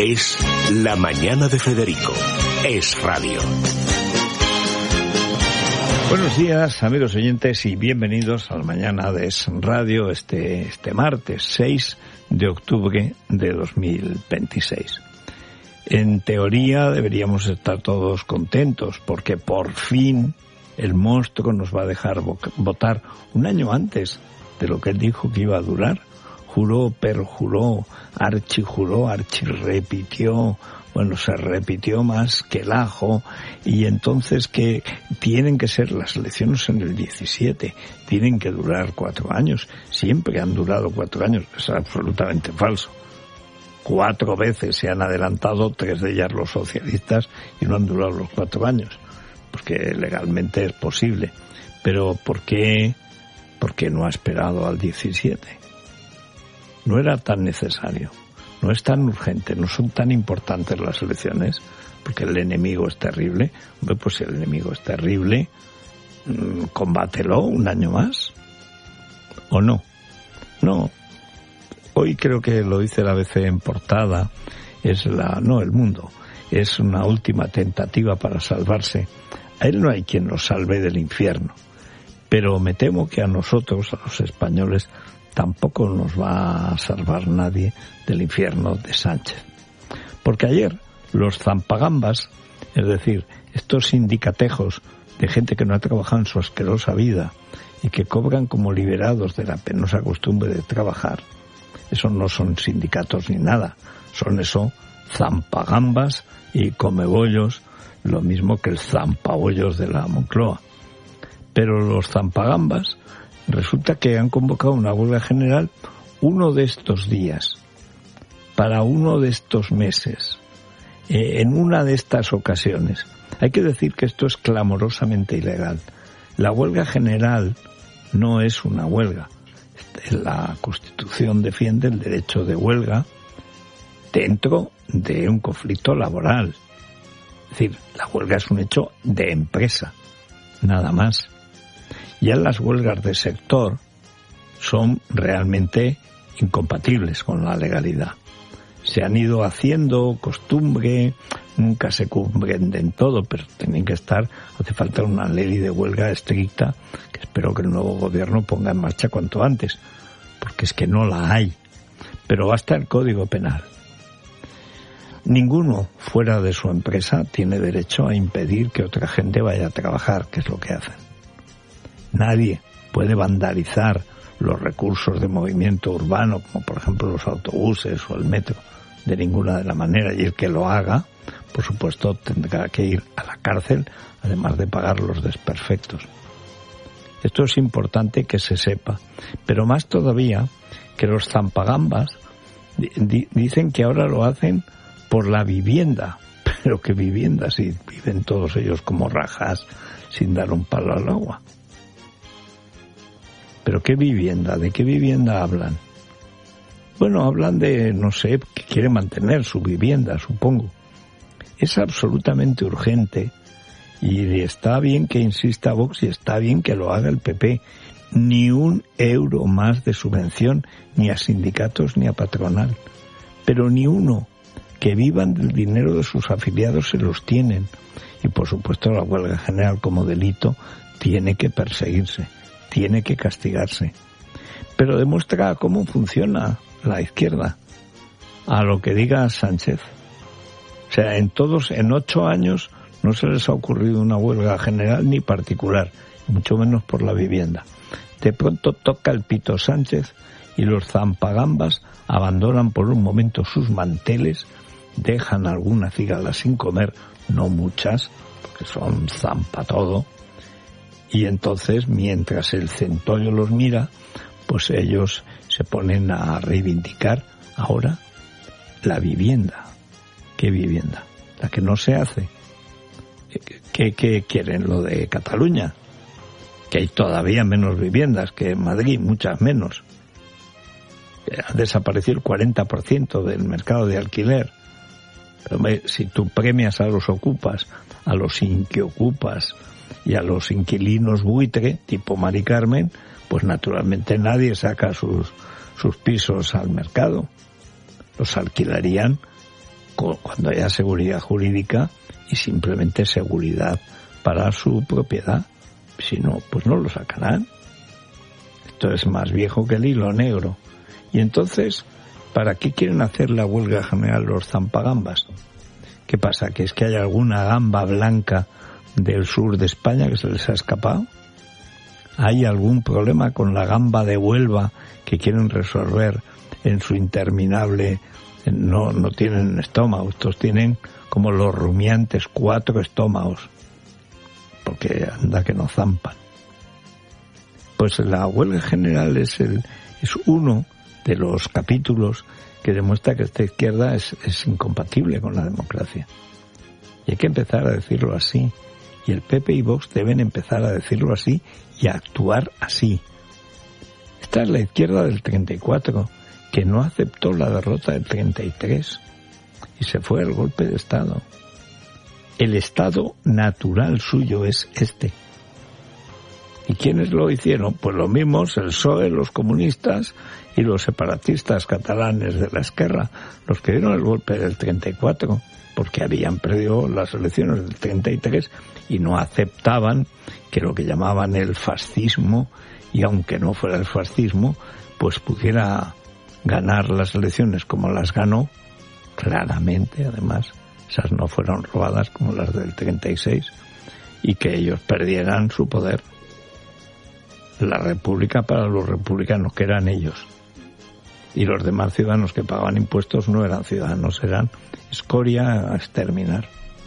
Es La Mañana de Federico. Es radio. Buenos días, amigos oyentes, y bienvenidos a La Mañana de Es Radio este martes 6 de octubre de 2026. En teoría deberíamos estar todos contentos porque por fin el monstruo nos va a dejar votar un año antes de lo que él dijo que iba a durar. Juró, perjuró, archijuró, archirrepitió, bueno, se repitió más que el ajo, y entonces que tienen que ser las elecciones en el 17, tienen que durar 4 años, siempre han durado 4 años, es absolutamente falso. 4 veces se han adelantado, 3 de ellas los socialistas, y no han durado los 4 años, porque legalmente es posible. Pero ¿por qué no ha esperado al 17? No era tan necesario, no es tan urgente, no son tan importantes las elecciones, porque el enemigo es terrible. Hombre, pues si el enemigo es terrible, combátelo un año más, ¿o no? No. Hoy creo que lo dice la ABC en portada, El Mundo, es una última tentativa para salvarse. A él no hay quien nos salve del infierno, pero me temo que a nosotros, a los españoles, tampoco nos va a salvar nadie del infierno de Sánchez. Porque ayer los zampagambas, es decir, estos sindicatejos de gente que no ha trabajado en su asquerosa vida y que cobran como liberados de la penosa costumbre de trabajar, eso no son sindicatos ni nada, son eso, zampagambas y comebollos, lo mismo que el zampabollos de la Moncloa. Pero los zampagambas resulta que han convocado una huelga general uno de estos días, para uno de estos meses, en una de estas ocasiones. Hay que decir que esto es clamorosamente ilegal. La huelga general no es una huelga. La Constitución defiende el derecho de huelga dentro de un conflicto laboral. Es decir, la huelga es un hecho de empresa, nada más. Ya las huelgas de sector son realmente incompatibles con la legalidad. Se han ido haciendo costumbre, nunca se cumplen en todo, pero tienen que estar, hace falta una ley de huelga estricta, que espero que el nuevo gobierno ponga en marcha cuanto antes, porque es que no la hay. Pero basta el Código Penal. Ninguno fuera de su empresa tiene derecho a impedir que otra gente vaya a trabajar, que es lo que hacen. Nadie puede vandalizar los recursos de movimiento urbano, como por ejemplo los autobuses o el metro, de ninguna de las maneras. Y el que lo haga, por supuesto, tendrá que ir a la cárcel, además de pagar los desperfectos. Esto es importante que se sepa. Pero más todavía, que los zampagambas dicen que ahora lo hacen por la vivienda. Pero ¿qué vivienda? Si viven todos ellos como rajas, sin dar un palo al agua. ¿Pero qué vivienda? ¿De qué vivienda hablan? Bueno, hablan de, no sé, que quieren mantener su vivienda, supongo. Es absolutamente urgente y está bien que insista Vox y está bien que lo haga el PP. Ni un euro más de subvención, ni a sindicatos ni a patronal. Pero ni uno. Que vivan del dinero de sus afiliados se los tienen. Y por supuesto la huelga general como delito tiene que perseguirse. Tiene que castigarse. Pero demuestra cómo funciona la izquierda, a lo que diga Sánchez. O sea, en 8 años no se les ha ocurrido una huelga general ni particular, mucho menos por la vivienda. De pronto toca el pito Sánchez y los zampagambas abandonan por un momento sus manteles, dejan alguna cigala sin comer, no muchas, porque son zampa todo. Y entonces, mientras el centollo los mira, pues ellos se ponen a reivindicar ahora la vivienda. ¿Qué vivienda? La que no se hace. ¿Qué quieren? Lo de Cataluña. Que hay todavía menos viviendas que en Madrid, muchas menos. Ha desaparecido el 40% del mercado de alquiler. Pero si tú premias a los ocupas, a los inquiocupas y a los inquilinos buitre, tipo Mari Carmen, pues naturalmente nadie saca sus pisos al mercado. Los alquilarían cuando haya seguridad jurídica y simplemente seguridad para su propiedad. Si no, pues no lo sacarán. Esto es más viejo que el hilo negro. Y entonces, ¿para qué quieren hacer la huelga general los zampagambas? ¿Qué pasa? ¿Que es que hay alguna gamba blanca del sur de España que se les ha escapado? ¿Hay algún problema con la gamba de Huelva que quieren resolver en su interminable... No tienen estómago, estos tienen como los rumiantes 4 estómagos, porque anda que no zampan. Pues la huelga general es uno de los capítulos que demuestra que esta izquierda es incompatible con la democracia. Y hay que empezar a decirlo así. Y el PP y Vox deben empezar a decirlo así y a actuar así. Esta es la izquierda del 34, que no aceptó la derrota del 33 y se fue al golpe de Estado. El estado natural suyo es este. ¿Y quiénes lo hicieron? Pues los mismos, el PSOE, los comunistas y los separatistas catalanes de la Esquerra, los que dieron el golpe del 34, porque habían perdido las elecciones del 33 y no aceptaban que lo que llamaban el fascismo, y aunque no fuera el fascismo, pues pudiera ganar las elecciones como las ganó, claramente además, esas no fueron robadas como las del 36, y que ellos perdieran su poder. La república para los republicanos, que eran ellos, y los demás ciudadanos que pagaban impuestos no eran ciudadanos, eran escoria a exterminar.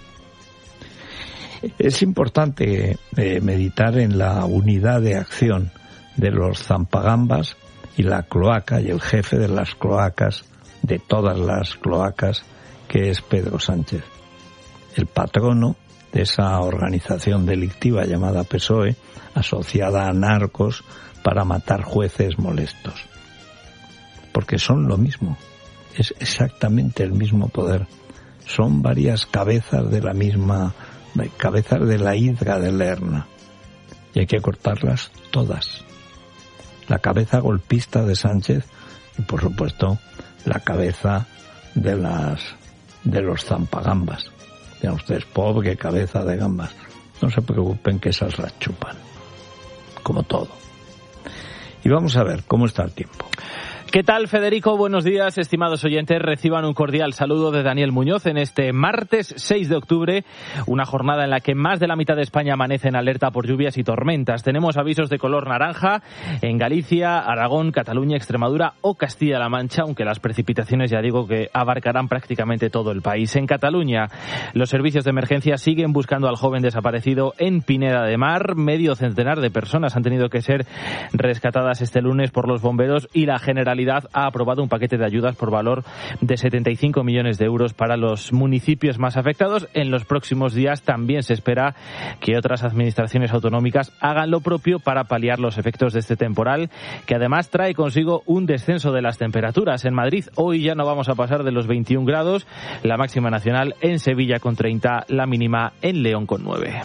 Es importante meditar en la unidad de acción de los zampagambas y la cloaca y el jefe de las cloacas, de todas las cloacas, que es Pedro Sánchez, el patrono de esa organización delictiva llamada PSOE, asociada a narcos para matar jueces molestos. Porque son lo mismo, es exactamente el mismo poder. Son varias cabezas de la misma, cabezas de la hidra de Lerna, y hay que cortarlas todas. La cabeza golpista de Sánchez y, por supuesto, la cabeza de los zampagambas. Digan ustedes, pobre cabeza de gambas. No se preocupen que esas las chupan, como todo. Y vamos a ver cómo está el tiempo. ¿Qué tal, Federico? Buenos días, estimados oyentes. Reciban un cordial saludo de Daniel Muñoz en este martes 6 de octubre, una jornada en la que más de la mitad de España amanece en alerta por lluvias y tormentas. Tenemos avisos de color naranja en Galicia, Aragón, Cataluña, Extremadura o Castilla-La Mancha, aunque las precipitaciones ya digo que abarcarán prácticamente todo el país. En Cataluña, los servicios de emergencia siguen buscando al joven desaparecido en Pineda de Mar. Medio centenar de personas han tenido que ser rescatadas este lunes por los bomberos y la Generalidad ha aprobado un paquete de ayudas por valor de 75 millones de euros para los municipios más afectados. En los próximos días también se espera que otras administraciones autonómicas hagan lo propio para paliar los efectos de este temporal, que además trae consigo un descenso de las temperaturas. En Madrid hoy ya no vamos a pasar de los 21 grados, la máxima nacional en Sevilla con 30, la mínima en León con 9.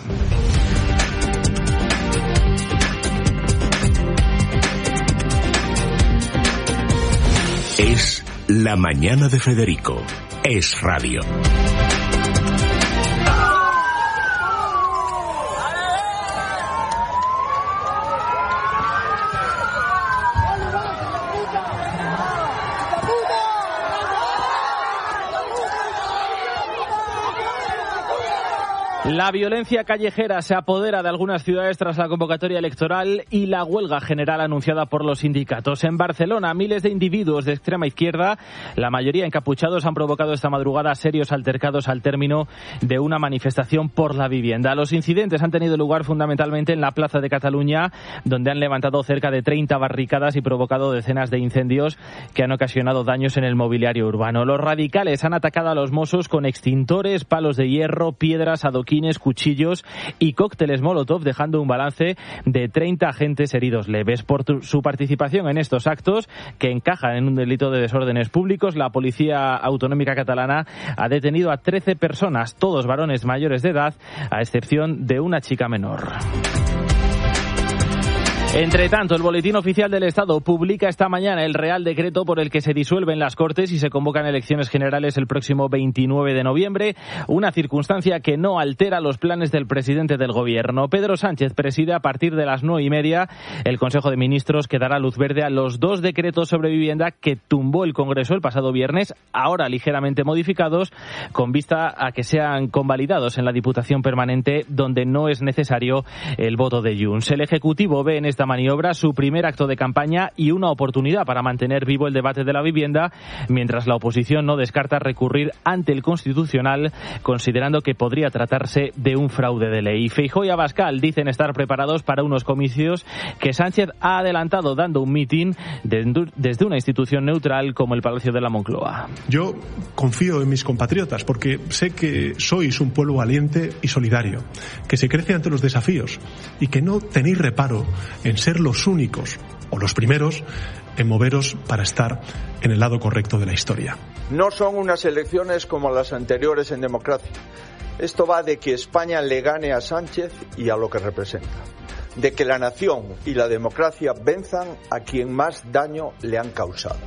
Es La Mañana de Federico. Es radio. La violencia callejera se apodera de algunas ciudades tras la convocatoria electoral y la huelga general anunciada por los sindicatos. En Barcelona, miles de individuos de extrema izquierda, la mayoría encapuchados, han provocado esta madrugada serios altercados al término de una manifestación por la vivienda. Los incidentes han tenido lugar fundamentalmente en la Plaza de Cataluña, donde han levantado cerca de 30 barricadas y provocado decenas de incendios que han ocasionado daños en el mobiliario urbano. Los radicales han atacado a los Mossos con extintores, palos de hierro, piedras, adoquines, cuchillos y cócteles Molotov, dejando un balance de 30 agentes heridos leves. Por su participación en estos actos, que encajan en un delito de desórdenes públicos, la Policía Autonómica Catalana ha detenido a 13 personas, todos varones mayores de edad, a excepción de una chica menor. Entre tanto, el Boletín Oficial del Estado publica esta mañana el Real Decreto por el que se disuelven las Cortes y se convocan elecciones generales el próximo 29 de noviembre, una circunstancia que no altera los planes del presidente del Gobierno. Pedro Sánchez preside a partir de las 9:30 el Consejo de Ministros que dará luz verde a los 2 decretos sobre vivienda que tumbó el Congreso el pasado viernes, ahora ligeramente modificados, con vista a que sean convalidados en la Diputación Permanente, donde no es necesario el voto de Junts. El Ejecutivo ve en esta maniobra su primer acto de campaña y una oportunidad para mantener vivo el debate de la vivienda, mientras la oposición no descarta recurrir ante el Constitucional, considerando que podría tratarse de un fraude de ley. Feijóo y Abascal dicen estar preparados para unos comicios que Sánchez ha adelantado dando un mitin desde una institución neutral como el Palacio de la Moncloa. Yo confío en mis compatriotas porque sé que sois un pueblo valiente y solidario, que se crece ante los desafíos y que no tenéis reparo en ser los únicos o los primeros en moveros para estar en el lado correcto de la historia. No son unas elecciones como las anteriores en democracia. Esto va de que España le gane a Sánchez y a lo que representa. De que la nación y la democracia venzan a quien más daño le han causado.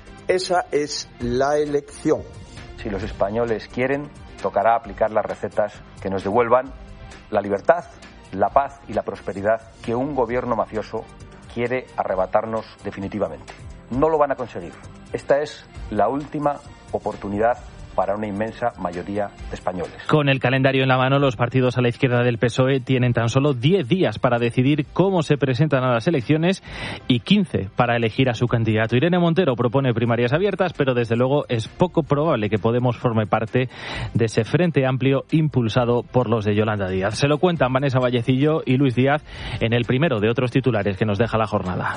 Esa es la elección. Si los españoles quieren, tocará aplicar las recetas que nos devuelvan la libertad, la paz y la prosperidad que un gobierno mafioso quiere arrebatarnos definitivamente. No lo van a conseguir. Esta es la última oportunidad para una inmensa mayoría de españoles. Con el calendario en la mano, los partidos a la izquierda del PSOE tienen tan solo 10 días para decidir cómo se presentan a las elecciones y 15 para elegir a su candidato. Irene Montero propone primarias abiertas, pero desde luego es poco probable que Podemos forme parte de ese frente amplio impulsado por los de Yolanda Díaz. Se lo cuentan Vanessa Vallecillo y Luis Díaz en el primero de otros titulares que nos deja la jornada.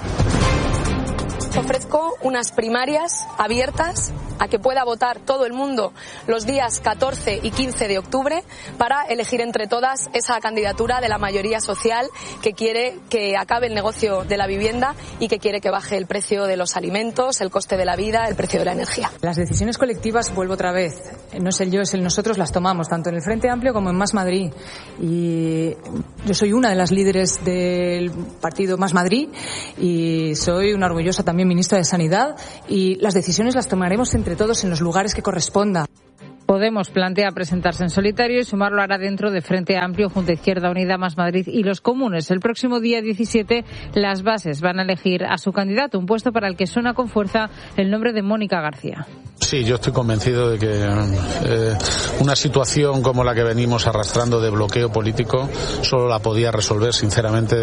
Ofrezco unas primarias abiertas a que pueda votar todo el mundo los días 14 y 15 de octubre para elegir entre todas esa candidatura de la mayoría social que quiere que acabe el negocio de la vivienda y que quiere que baje el precio de los alimentos, el coste de la vida, el precio de la energía. Las decisiones colectivas, vuelvo otra vez, no es el yo, es el nosotros, las tomamos tanto en el Frente Amplio como en Más Madrid. Y yo soy una de las líderes del partido Más Madrid y soy una orgullosa también ministra de Sanidad, y las decisiones las tomaremos entre todos en los lugares que corresponda. Podemos plantea presentarse en solitario y sumarlo hará dentro de Frente Amplio, junto a Izquierda Unida, Más Madrid y los Comunes. El próximo día 17 las bases van a elegir a su candidato, un puesto para el que suena con fuerza el nombre de Mónica García. Sí, yo estoy convencido de que una situación como la que venimos arrastrando de bloqueo político solo la podía resolver sinceramente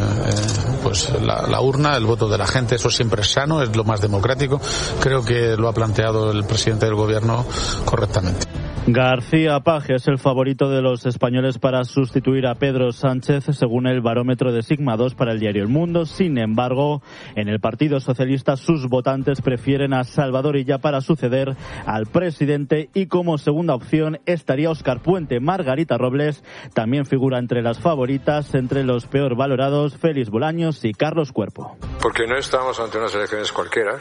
pues la urna, el voto de la gente. Eso siempre es sano, es lo más democrático. Creo que lo ha planteado el presidente del gobierno correctamente. García Paje es el favorito de los españoles para sustituir a Pedro Sánchez, según el barómetro de Sigma 2 para el diario El Mundo. Sin embargo, en el Partido Socialista sus votantes prefieren a Salvador Illa para suceder al presidente, y como segunda opción estaría Óscar Puente. Margarita Robles también figura entre las favoritas, entre los peor valorados Félix Bolaños y Carlos Cuerpo. Porque no estamos ante unas elecciones cualquiera,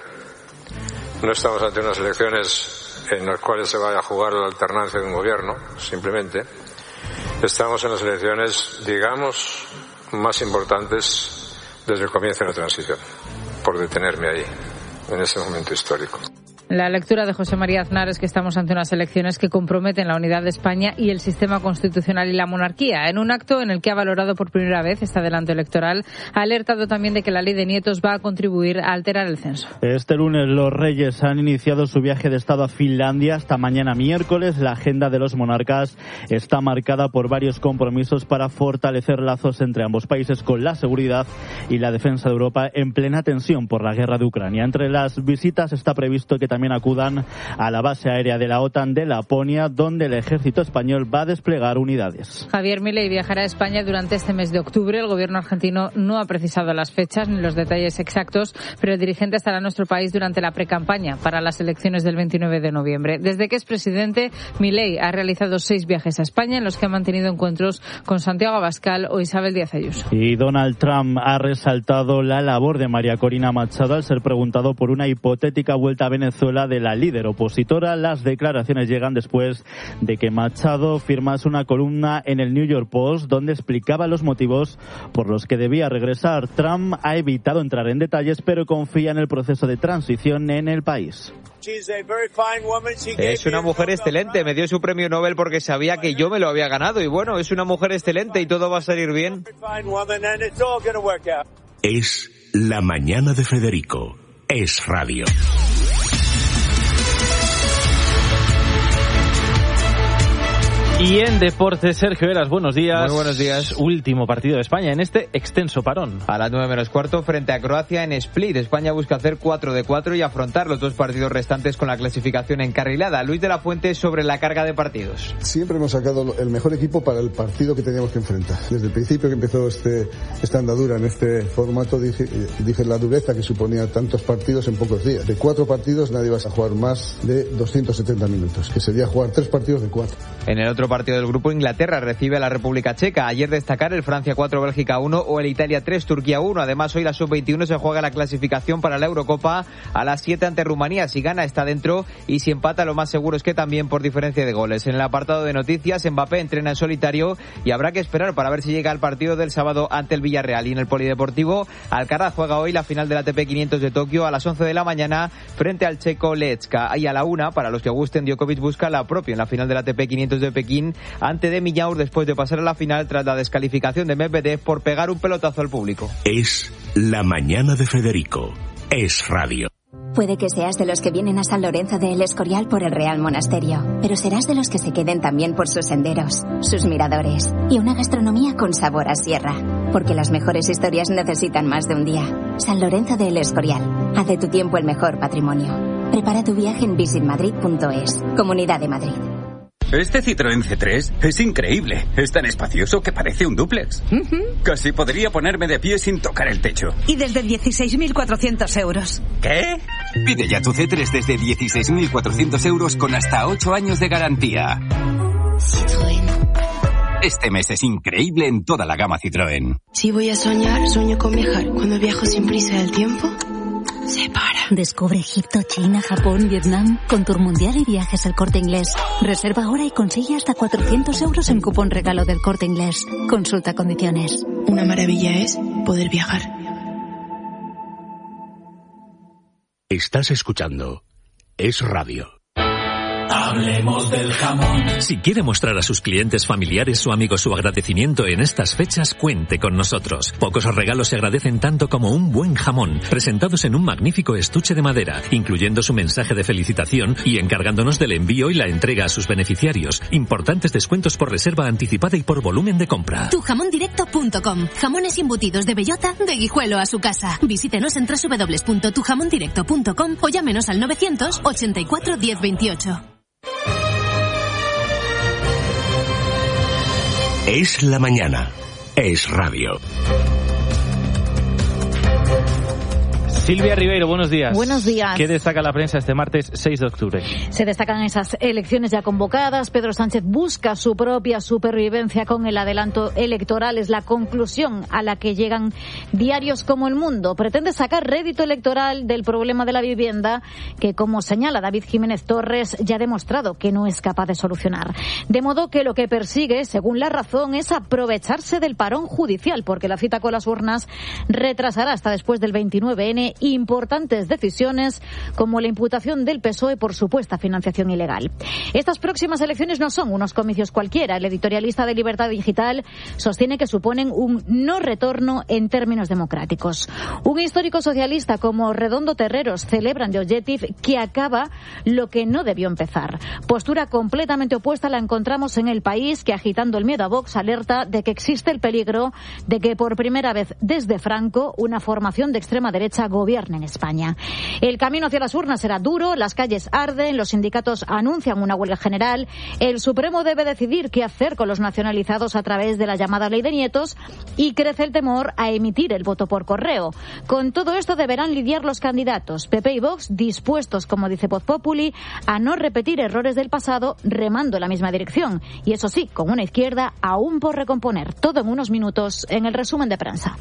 no estamos ante unas elecciones en las cuales se vaya a jugar la alternancia de un gobierno, simplemente. Estamos en las elecciones, digamos, más importantes desde el comienzo de la transición, por detenerme ahí, en ese momento histórico. La lectura de José María Aznar es que estamos ante unas elecciones que comprometen la unidad de España y el sistema constitucional y la monarquía. En un acto en el que ha valorado por primera vez este adelanto electoral, ha alertado también de que la ley de nietos va a contribuir a alterar el censo. Este lunes los reyes han iniciado su viaje de estado a Finlandia. Hasta mañana miércoles la agenda de los monarcas está marcada por varios compromisos para fortalecer lazos entre ambos países, con la seguridad y la defensa de Europa en plena tensión por la guerra de Ucrania. Entre las visitas está previsto que también acudan a la base aérea de la OTAN de Laponia, donde el ejército español va a desplegar unidades. Javier Milei viajará a España durante este mes de octubre. El gobierno argentino no ha precisado las fechas ni los detalles exactos, pero el dirigente estará en nuestro país durante la precampaña para las elecciones del 29 de noviembre. Desde que es presidente, Milei ha realizado 6 viajes a España, en los que ha mantenido encuentros con Santiago Abascal o Isabel Díaz Ayuso. Y Donald Trump ha resaltado la labor de María Corina Machado al ser preguntado por una hipotética vuelta a Venezuela Venezuela de la líder opositora. Las declaraciones llegan después de que Machado firmase una columna en el New York Post donde explicaba los motivos por los que debía regresar. Trump ha evitado entrar en detalles, pero confía en el proceso de transición en el país. Es una mujer excelente, me dio su premio Nobel porque sabía que yo me lo había ganado y bueno, es una mujer excelente y todo va a salir bien. Es La Mañana de Federico. Es Radio. Y en deportes, Sergio Heras, buenos días. Muy buenos días. Último partido de España en este extenso parón. A las 9:45 frente a Croacia en Split. España busca hacer 4 de 4 y afrontar los 2 partidos restantes con la clasificación encarrilada. Luis de la Fuente sobre la carga de partidos. Siempre hemos sacado el mejor equipo para el partido que teníamos que enfrentar. Desde el principio que empezó esta andadura en este formato dije la dureza que suponía tantos partidos en pocos días. De 4 partidos nadie va a jugar más de 270 minutos, que sería jugar 3 partidos de 4. En el otro partido del grupo, Inglaterra recibe a la República Checa. Ayer destacar el Francia 4, Bélgica 1 o el Italia 3, Turquía 1. Además, hoy la Sub-21 se juega la clasificación para la Eurocopa a las 7 ante Rumanía. Si gana está dentro y si empata lo más seguro es que también por diferencia de goles. En el apartado de noticias, Mbappé entrena en solitario y habrá que esperar para ver si llega al partido del sábado ante el Villarreal. Y en el Polideportivo, Alcaraz juega hoy la final del ATP 500 de Tokio a las 11 de la mañana frente al checo Lechka. Y a la 1, para los que gusten, Djokovic busca la propia en la final del ATP 500 de Pekín ante de Millaur después de pasar a la final tras la descalificación de Medvedev por pegar un pelotazo al público. Es La Mañana de Federico. Es Radio. Puede que seas de los que vienen a San Lorenzo de El Escorial por el Real Monasterio, pero serás de los que se queden también por sus senderos, sus miradores y una gastronomía con sabor a sierra, porque las mejores historias necesitan más de un día. San Lorenzo de El Escorial, haz de tu tiempo el mejor patrimonio. Prepara tu viaje en visitmadrid.es, Comunidad de Madrid. Este Citroën C3 es increíble. Es tan espacioso que parece un dúplex. Casi podría ponerme de pie sin tocar el techo. Y desde 16.400 euros. ¿Qué? Pide ya tu C3 desde 16.400 euros con hasta 8 años de garantía. Citroën. Este mes es increíble en toda la gama Citroën. Si voy a soñar, sueño con viajar. Cuando viajo sin prisa del tiempo, se para. Descubre Egipto, China, Japón, Vietnam con Tour Mundial y Viajes El Corte Inglés. Reserva ahora y consigue hasta 400 euros en cupón regalo del Corte Inglés. Consulta condiciones. Una maravilla es poder viajar. Estás escuchando Es Radio. Hablemos del jamón. Si quiere mostrar a sus clientes, familiares o amigos su agradecimiento en estas fechas, cuente con nosotros. Pocos regalos se agradecen tanto como un buen jamón, presentados en un magnífico estuche de madera, incluyendo su mensaje de felicitación y encargándonos del envío y la entrega a sus beneficiarios. Importantes descuentos por reserva anticipada y por volumen de compra. Tujamondirecto.com. Jamones embutidos de bellota, de Guijuelo a su casa. Visítenos en www.tujamondirecto.com o llámenos al 984 1028. Es la mañana. Es Radio. Silvia Ribeiro, buenos días. Buenos días. ¿Qué destaca la prensa este martes 6 de octubre? Se destacan esas elecciones ya convocadas. Pedro Sánchez busca su propia supervivencia con el adelanto electoral. Es la conclusión a la que llegan diarios como El Mundo. Pretende sacar rédito electoral del problema de la vivienda que, como señala David Jiménez Torres, ya ha demostrado que no es capaz de solucionar. De modo que lo que persigue, según La Razón, es aprovecharse del parón judicial, porque la cita con las urnas retrasará hasta después del 29N importantes decisiones como la imputación del PSOE por supuesta financiación ilegal. Estas próximas elecciones no son unos comicios cualquiera. El editorialista de Libertad Digital sostiene que suponen un no retorno en términos democráticos. Un histórico socialista como Redondo Terreros celebra en The Objective que acaba lo que no debió empezar. Postura completamente opuesta la encontramos en El País, que agitando el miedo a Vox alerta de que existe el peligro de que por primera vez desde Franco una formación de extrema derecha gobierne en España. El camino hacia las urnas será duro, las calles arden, los sindicatos anuncian una huelga general, el Supremo debe decidir qué hacer con los nacionalizados a través de la llamada ley de nietos y crece el temor a emitir el voto por correo. Con todo esto deberán lidiar los candidatos, PP y Vox, dispuestos, como dice Voz Populi, a no repetir errores del pasado, remando en la misma dirección. Y eso sí, con una izquierda aún por recomponer. Todo en unos minutos en el resumen de prensa.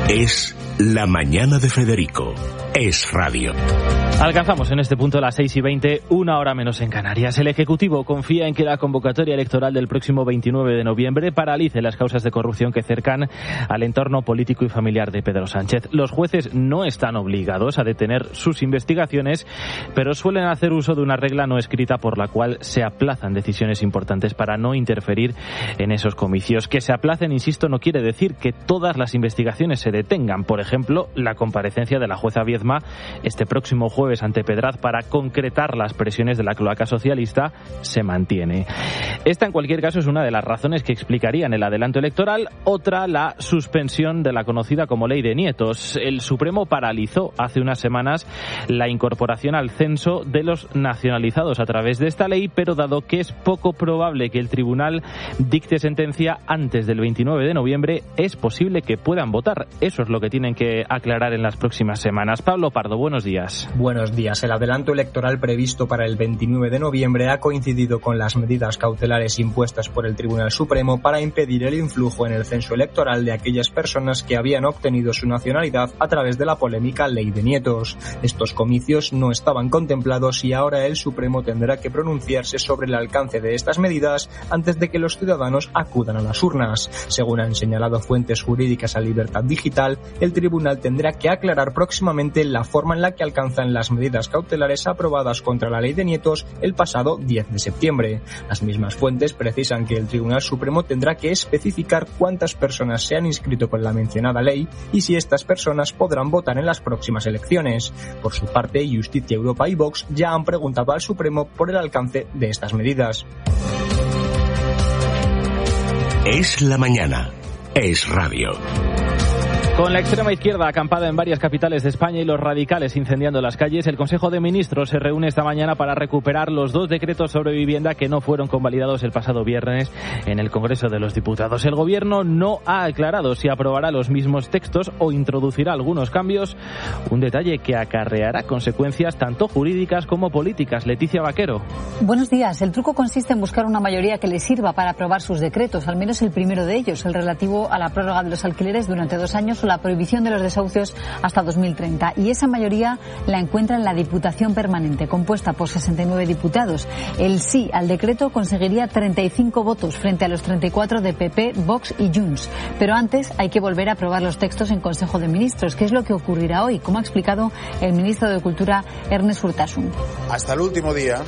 Es La Mañana de Federico. Es radio. Alcanzamos en este punto las 6:20, 1 hora menos en Canarias. El Ejecutivo confía en que la convocatoria electoral del próximo 29 de noviembre paralice las causas de corrupción que cercan al entorno político y familiar de Pedro Sánchez. Los jueces no están obligados a detener sus investigaciones, pero suelen hacer uso de una regla no escrita por la cual se aplazan decisiones importantes para no interferir en esos comicios. Que se aplacen, insisto, no quiere decir que todas las investigaciones se detengan. Por ejemplo, la comparecencia de la jueza Viedma este próximo jueves ante Pedraz para concretar las presiones de la cloaca socialista se mantiene. Esta, en cualquier caso, es una de las razones que explicarían el adelanto electoral. Otra, la suspensión de la conocida como Ley de Nietos. El Supremo paralizó hace unas semanas la incorporación al censo de los nacionalizados a través de esta ley, pero dado que es poco probable que el tribunal dicte sentencia antes del 29 de noviembre, es posible que puedan votar. Eso es lo que tienen que aclarar en las próximas semanas. Pablo Pardo, buenos días. Buenos días. El adelanto electoral previsto para el 29 de noviembre ha coincidido con las medidas cautelares impuestas por el Tribunal Supremo para impedir el influjo en el censo electoral de aquellas personas que habían obtenido su nacionalidad a través de la polémica Ley de Nietos. Estos comicios no estaban contemplados y ahora el Supremo tendrá que pronunciarse sobre el alcance de estas medidas antes de que los ciudadanos acudan a las urnas. Según han señalado fuentes jurídicas a Libertad Digital, el tribunal tendrá que aclarar próximamente la forma en la que alcanzan las medidas cautelares aprobadas contra la Ley de Nietos el pasado 10 de septiembre. Las mismas fuentes precisan que el Tribunal Supremo tendrá que especificar cuántas personas se han inscrito con la mencionada ley y si estas personas podrán votar en las próximas elecciones. Por su parte, Justicia Europa y Vox ya han preguntado al Supremo por el alcance de estas medidas. Es la mañana. Es radio. Con la extrema izquierda acampada en varias capitales de España y los radicales incendiando las calles, el Consejo de Ministros se reúne esta mañana para recuperar los 2 decretos sobre vivienda que no fueron convalidados el pasado viernes en el Congreso de los Diputados. El Gobierno no ha aclarado si aprobará los mismos textos o introducirá algunos cambios, un detalle que acarreará consecuencias tanto jurídicas como políticas. Leticia Vaquero. Buenos días. El truco consiste en buscar una mayoría que le sirva para aprobar sus decretos, al menos el primero de ellos, el relativo a la prórroga de los alquileres durante 2 años o la prohibición de los desahucios hasta 2030. Y esa mayoría la encuentra en la Diputación Permanente, compuesta por 69 diputados. El sí al decreto conseguiría 35 votos frente a los 34 de PP, Vox y Junts. Pero antes hay que volver a aprobar los textos en Consejo de Ministros, que es lo que ocurrirá hoy, como ha explicado el ministro de Cultura, Ernest Urtasun. Hasta el último día